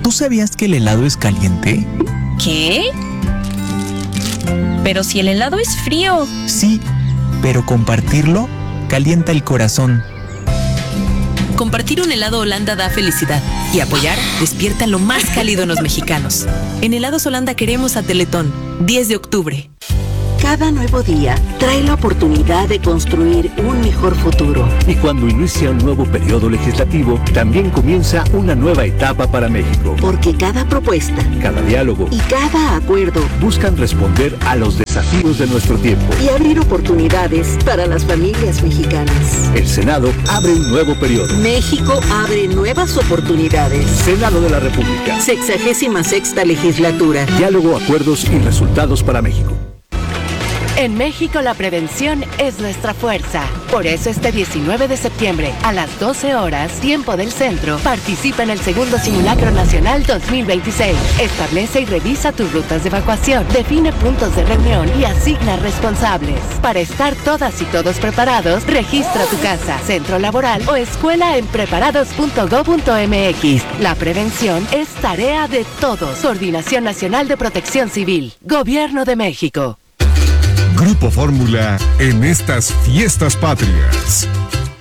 ¿tú sabías que el helado es caliente? ¿Qué? Pero si el helado es frío. Sí, pero compartirlo calienta el corazón. Compartir un helado Holanda da felicidad y apoyar despierta lo más cálido en los mexicanos. En Helados Holanda queremos a Teletón, 10 de octubre. Cada nuevo día trae la oportunidad de construir un mejor futuro. Y cuando inicia un nuevo periodo legislativo, también comienza una nueva etapa para México. Porque cada propuesta, cada diálogo y cada acuerdo buscan responder a los desafíos de nuestro tiempo y abrir oportunidades para las familias mexicanas. El Senado abre un nuevo periodo. México abre nuevas oportunidades. Senado de la República. 66ª legislatura. Diálogo, acuerdos y resultados para México. En México la prevención es nuestra fuerza. Por eso este 19 de septiembre a las 12 horas, tiempo del centro, participa en el segundo Simulacro Nacional 2026. Establece y revisa tus rutas de evacuación, define puntos de reunión y asigna responsables. Para estar todas y todos preparados, registra tu casa, centro laboral o escuela en preparados.go.mx. La prevención es tarea de todos. Coordinación Nacional de Protección Civil. Gobierno de México. Grupo Fórmula en estas fiestas patrias.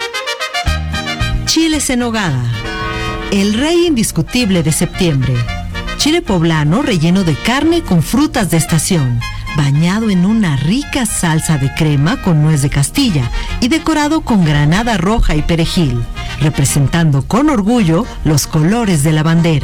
Chiles en nogada, el rey indiscutible de septiembre. Chile poblano relleno de carne con frutas de estación, bañado en una rica salsa de crema con nuez de Castilla y decorado con granada roja y perejil, representando con orgullo los colores de la bandera.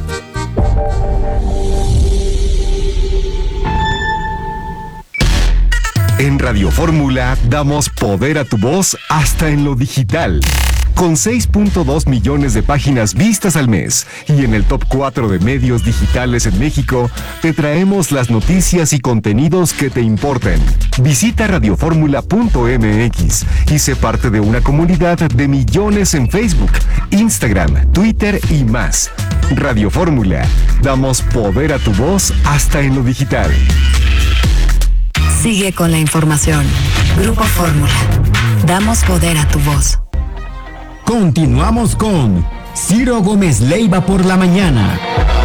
En Radio Fórmula damos poder a tu voz hasta en lo digital. Con 6.2 millones de páginas vistas al mes y en el top 4 de medios digitales en México, te traemos las noticias y contenidos que te importan. Visita radioformula.mx y sé parte de una comunidad de millones en Facebook, Instagram, Twitter y más. Radio Fórmula, damos poder a tu voz hasta en lo digital. Sigue con la información. Grupo Fórmula. Damos poder a tu voz. Continuamos con Ciro Gómez Leiva por la mañana.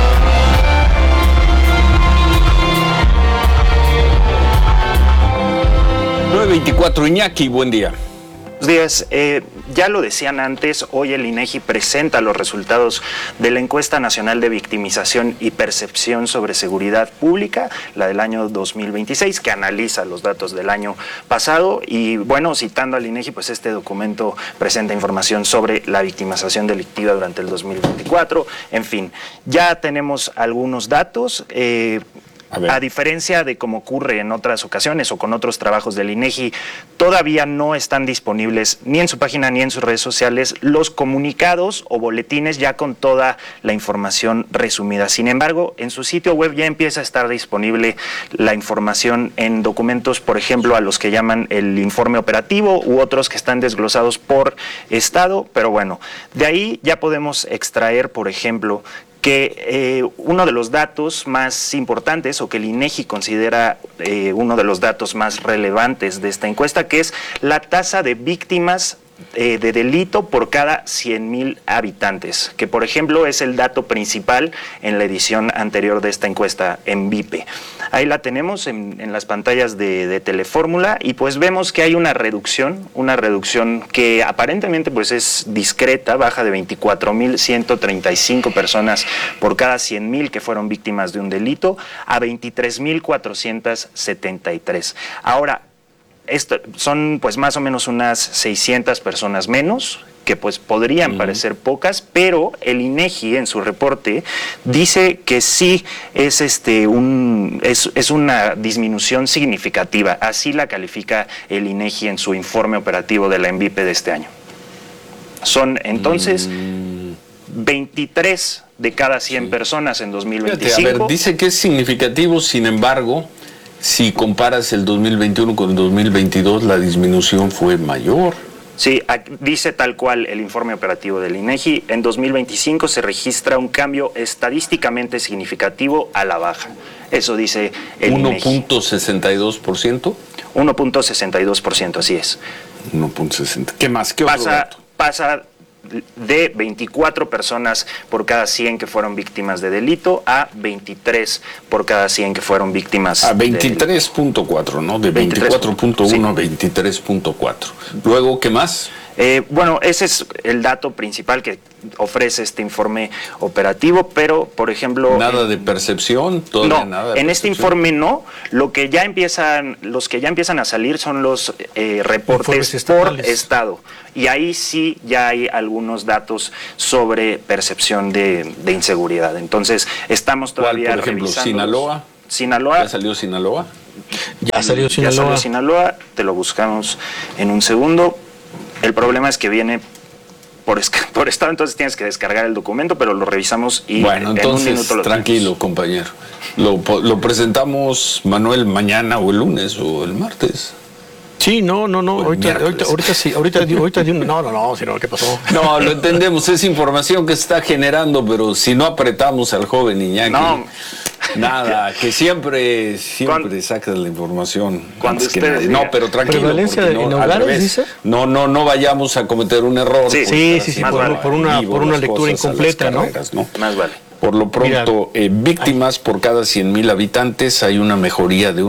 9:24, Iñaki, buen día. Buenos días. Ya lo decían antes, hoy el INEGI presenta los resultados de la encuesta nacional de victimización y percepción sobre seguridad pública, la del año 2026, que analiza los datos del año pasado. Y bueno, citando al INEGI, pues este documento presenta información sobre la victimización delictiva durante el 2024. En fin, ya tenemos algunos datos. A diferencia de como ocurre en otras ocasiones o con otros trabajos del INEGI, todavía no están disponibles ni en su página ni en sus redes sociales los comunicados o boletines ya con toda la información resumida. Sin embargo, en su sitio web ya empieza a estar disponible la información en documentos, por ejemplo, a los que llaman el informe operativo u otros que están desglosados por estado. Pero bueno, de ahí ya podemos extraer, por ejemplo, que uno de los datos más importantes o que el INEGI considera uno de los datos más relevantes de esta encuesta, que es la tasa de víctimas de delito por cada 100,000 habitantes, que por ejemplo es el dato principal en la edición anterior de esta encuesta en VIPE. Ahí la tenemos en las pantallas de Telefórmula y pues vemos que hay una reducción que aparentemente pues es discreta, baja de 24,135 personas por cada 100,000 que fueron víctimas de un delito a 23,473. Ahora, esto son pues más o menos unas 600 personas menos, que pues podrían parecer pocas, pero el INEGI en su reporte dice que sí es es una disminución significativa. Así la califica el INEGI en su informe operativo de la ENVIPE de este año. Son entonces 23 de cada 100 personas en 2025. Fíjate, a ver, dice que es significativo, sin embargo, si comparas el 2021 con el 2022, la disminución fue mayor. Sí, dice tal cual el informe operativo del INEGI, en 2025 se registra un cambio estadísticamente significativo a la baja. Eso dice el INEGI. ¿1.62%? 1.62%, así es. 1.60. ¿Qué más? ¿Qué otro dato? Pasa de 24 personas por cada 100 que fueron víctimas de delito a 23 por cada 100 que fueron víctimas a 23.4, ¿no? De 24.1 sí. A 23.4. Luego, ¿qué más? Bueno, ese es el dato principal que ofrece este informe operativo, pero, por ejemplo... ¿Nada de percepción? No, nada de en percepción. Este informe no. Los que ya empiezan a salir son los reportes por estado. Y ahí sí ya hay algunos datos sobre percepción de inseguridad. Entonces, estamos todavía ¿Cuál, por ejemplo, revisando... Sinaloa. ¿Ya salió Sinaloa? Ya salió Sinaloa. Te lo buscamos en un segundo. El problema es que viene por estado, entonces tienes que descargar el documento, pero lo revisamos y bueno, entonces, en un minuto lo tranquilo, tenemos. Compañero. Lo presentamos, Manuel, mañana o el lunes o el martes. Sí, no. Ahorita sí, no, sino ¿qué pasó? No, lo entendemos, es información que se está generando, pero si no apretamos al joven Iñaki, nada, que siempre saca la información. Cuando ustedes no, pero tranquilo. ¿Prevalencia de inhogares, dice? No vayamos a cometer un error. Sí, por una lectura incompleta, ¿no? Más vale. Por lo pronto, víctimas por cada 100,000 habitantes hay una mejoría de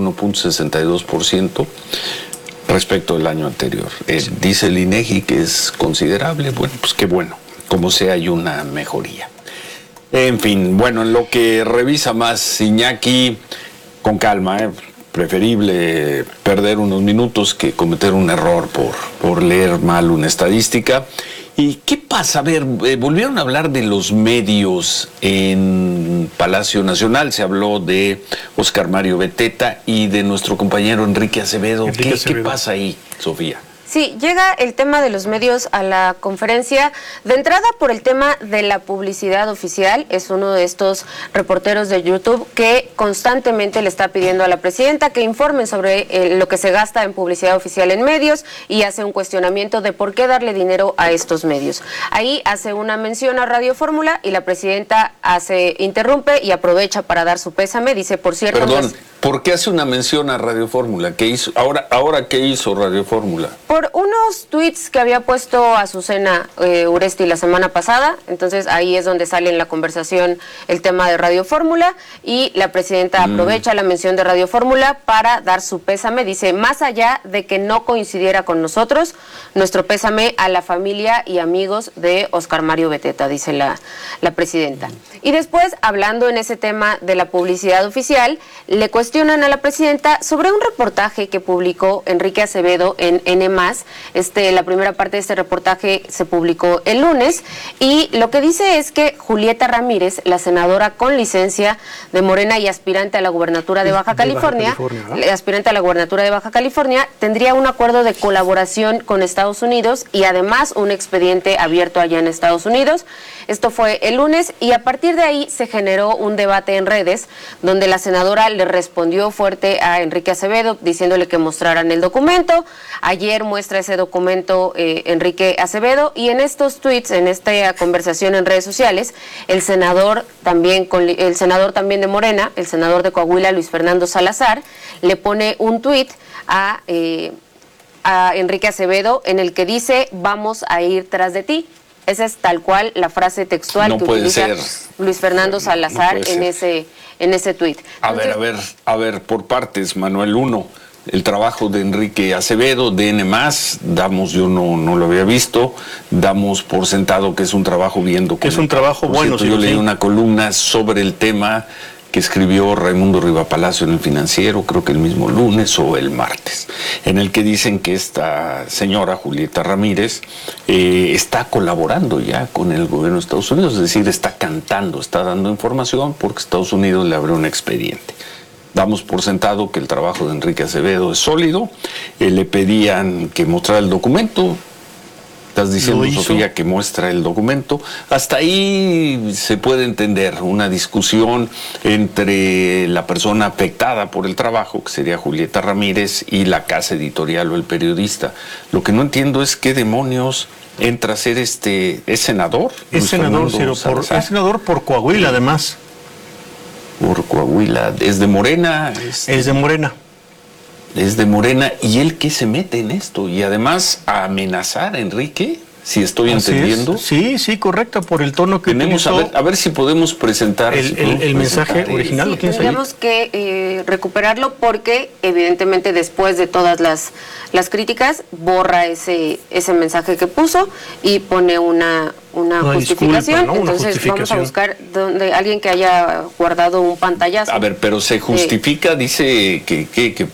1.62%. respecto del año anterior. Dice el INEGI que es considerable. Bueno, pues qué bueno. Como sea, hay una mejoría. En fin, bueno, en lo que revisa más Iñaki, con calma, preferible perder unos minutos que cometer un error por leer mal una estadística. ¿Y qué pasa? A ver, volvieron a hablar de los medios en Palacio Nacional. Se habló de Oscar Mario Beteta y de nuestro compañero Enrique Acevedo. ¿Qué pasa ahí, Sofía? Sí, llega el tema de los medios a la conferencia. De entrada, por el tema de la publicidad oficial, es uno de estos reporteros de YouTube que constantemente le está pidiendo a la presidenta que informen sobre lo que se gasta en publicidad oficial en medios y hace un cuestionamiento de por qué darle dinero a estos medios. Ahí hace una mención a Radio Fórmula y la presidenta interrumpe y aprovecha para dar su pésame. Dice, por cierto... Perdón, ¿por qué hace una mención a Radio Fórmula? ¿Qué hizo? Ahora ¿qué hizo Radio Fórmula? Por unos tweets que había puesto Azucena Uresti la semana pasada. Entonces ahí es donde sale en la conversación el tema de Radio Fórmula y la presidenta aprovecha la mención de Radio Fórmula para dar su pésame. Dice, más allá de que no coincidiera con nosotros, nuestro pésame a la familia y amigos de Oscar Mario Beteta, dice la presidenta. Y después, hablando en ese tema de la publicidad oficial, le cuestionan a la presidenta sobre un reportaje que publicó Enrique Acevedo en N+. La primera parte de este reportaje se publicó el lunes y lo que dice es que Julieta Ramírez, la senadora con licencia de Morena y aspirante a la gubernatura de Baja California, tendría un acuerdo de colaboración con Estados Unidos y además un expediente abierto allá en Estados Unidos. Esto fue el lunes y a partir de ahí se generó un debate en redes donde la senadora le respondió fuerte a Enrique Acevedo diciéndole que mostraran el documento. Ayer muestra ese documento Enrique Acevedo y en estos tweets, en esta conversación en redes sociales, el senador también de Morena, el senador de Coahuila, Luis Fernando Salazar, le pone un tweet a Enrique Acevedo en el que dice, vamos a ir tras de ti. Esa es tal cual la frase textual que utiliza Luis Fernando Salazar en ese tuit. A ver, por partes, Manuel. Uno, el trabajo de Enrique Acevedo, de N+, yo no lo había visto, damos por sentado que es un trabajo bien documentado. Es un trabajo bueno. Yo leí una columna sobre el tema que escribió Raimundo Rivapalacio en El Financiero, creo que el mismo lunes o el martes, en el que dicen que esta señora, Julieta Ramírez, está colaborando ya con el gobierno de Estados Unidos, es decir, está cantando, está dando información porque Estados Unidos le abrió un expediente. Damos por sentado que el trabajo de Enrique Acevedo es sólido, le pedían que mostrara el documento. Estás diciendo, Sofía, que muestra el documento. Hasta ahí se puede entender una discusión entre la persona afectada por el trabajo, que sería Julieta Ramírez, y la casa editorial o el periodista. Lo que no entiendo es qué demonios entra a ser ¿es senador? Es senador, Ciro, es senador por Coahuila, además. Por Coahuila. ¿Es de Morena? Es de Morena. Es de Morena. ¿Y él qué se mete en esto? Y además a amenazar a Enrique. si estoy entendiendo. Sí, correcto, por el tono que tenemos. A ver si podemos presentar el mensaje original. ¿Lo tienes ahí? Tendríamos que recuperarlo porque evidentemente después de todas las críticas borra ese mensaje que puso y pone una justificación. Disculpa, ¿no? Entonces vamos a buscar donde alguien que haya guardado un pantallazo. A ver, pero se justifica, dice ¿qué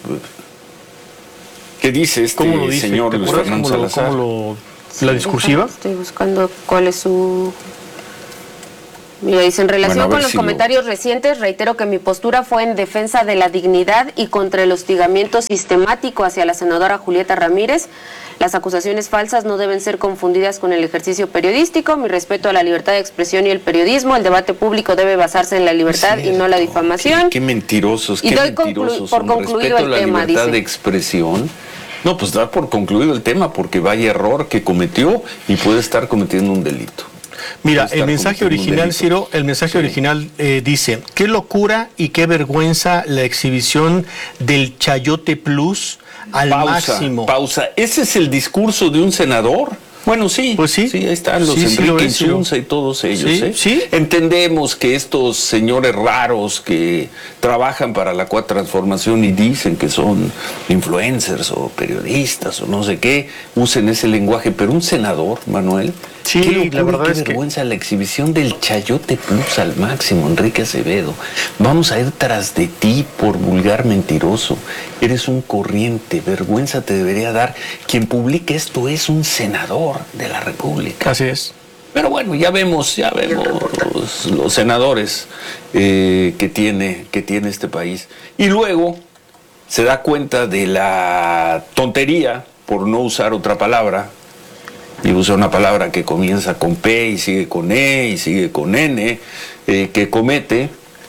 dice este señor Luis Fernando Salazar? ¿La discursiva? Estoy buscando cuál es su... Mira, dice, en relación con los comentarios recientes, reitero que mi postura fue en defensa de la dignidad y contra el hostigamiento sistemático hacia la senadora Julieta Ramírez. Las acusaciones falsas no deben ser confundidas con el ejercicio periodístico. Mi respeto a la libertad de expresión y el periodismo. El debate público debe basarse en la libertad y no la difamación. Qué mentirosos, y doy por concluido el tema, la libertad de expresión. No, pues da por concluido el tema porque vaya error que cometió y puede estar cometiendo un delito. Mira, el mensaje original, Ciro, original dice: qué locura y qué vergüenza la exhibición del Chayote Plus al máximo. Pausa. ¿Ese es el discurso de un senador? Bueno, sí. Pues sí. Sí, ahí están los Enrique Insunza y todos ellos. Sí. Entendemos que estos señores raros que trabajan para la Cuarta Transformación y dicen que son influencers o periodistas o no sé qué, usen ese lenguaje, pero un senador, Manuel... Sí, la verdad es que... Qué vergüenza la exhibición del Chayote Plus al máximo, Enrique Acevedo. Vamos a ir tras de ti por vulgar mentiroso. Eres un corriente, vergüenza te debería dar. Quien publique esto es un senador de la República. Así es. Pero bueno, ya vemos los senadores que tiene este país. Y luego se da cuenta de la tontería, por no usar otra palabra, y usa una palabra que comienza con P y sigue con E y sigue con N, que comete,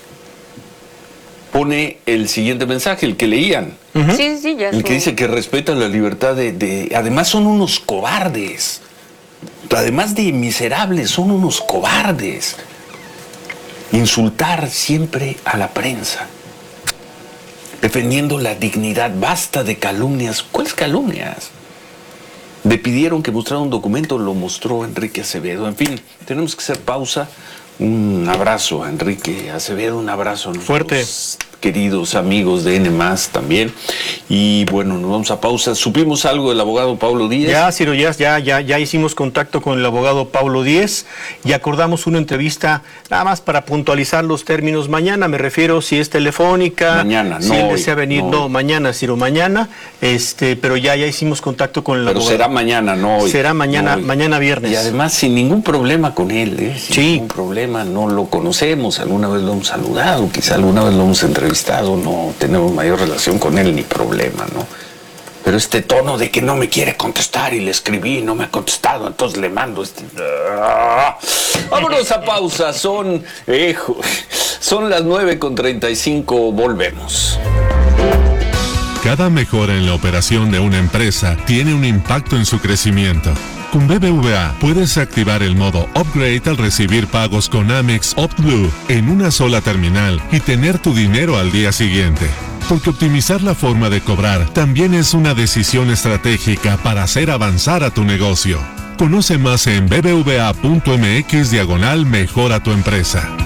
pone el siguiente mensaje, el que leían. Sí, ya. El que dice que respeta la libertad Además son unos cobardes. Además de miserables, son unos cobardes. Insultar siempre a la prensa. Defendiendo la dignidad. Basta de calumnias. ¿Cuáles calumnias? Le pidieron que mostrara un documento, lo mostró Enrique Acevedo. En fin, tenemos que hacer pausa. Un abrazo a Enrique Acevedo, un abrazo a fuerte, queridos amigos de N+, también. Y bueno, nos vamos a pausa. ¿Supimos algo del abogado Pablo Díez? Ya, Ciro, ya hicimos contacto con el abogado Pablo Díez y acordamos una entrevista, nada más para puntualizar los términos. Mañana, me refiero, si es telefónica, mañana, si él desea venir, no, mañana, Ciro, mañana, pero ya hicimos contacto con el abogado. Pero será mañana, no hoy. Será mañana, no hoy. Mañana viernes. Y además sin ningún problema con él, sin ningún problema, no lo conocemos, alguna vez lo hemos saludado, quizá alguna vez lo hemos entrevistado, no tenemos mayor relación con él ni problema, ¿no? Pero este tono de que no me quiere contestar y le escribí y no me ha contestado, entonces le mando Vámonos a pausa, son las 9:35, volvemos. Cada mejora en la operación de una empresa tiene un impacto en su crecimiento. Con BBVA puedes activar el modo Upgrade al recibir pagos con Amex OptBlue en una sola terminal y tener tu dinero al día siguiente. Porque optimizar la forma de cobrar también es una decisión estratégica para hacer avanzar a tu negocio. Conoce más en bbva.mx/mejora tu empresa.